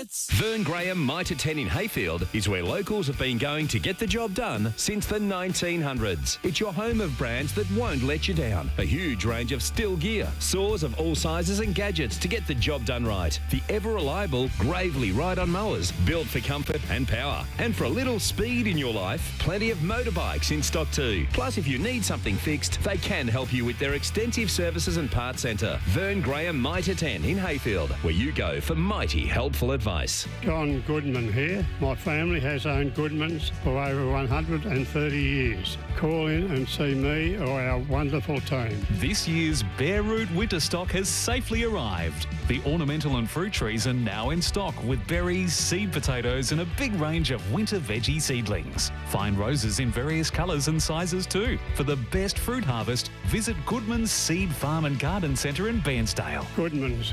Hits. Vern Graham Mitre 10 in Hayfield is where locals have been going to get the job done since the 1900s. It's your home of brands that won't let you down. A huge range of still gear, saws of all sizes and gadgets to get the job done right. The ever-reliable Gravely ride-on mowers, built for comfort and power. And for a little speed in your life, plenty of motorbikes in stock too. Plus, if you need something fixed, they can help you with their extensive services and parts centre. Vern Graham Mitre 10 in Hayfield, where you go for mighty helpful advice. John Goodman here. My family has owned Goodmans for over 130 years. Call in and see me or our wonderful team. This year's Bare Root winter stock has safely arrived. The ornamental and fruit trees are now in stock with berries, seed potatoes and a big range of winter veggie seedlings. Find roses in various colours and sizes too. For the best fruit harvest, visit Goodman's Seed Farm and Garden Centre in Bairnsdale. Goodmans.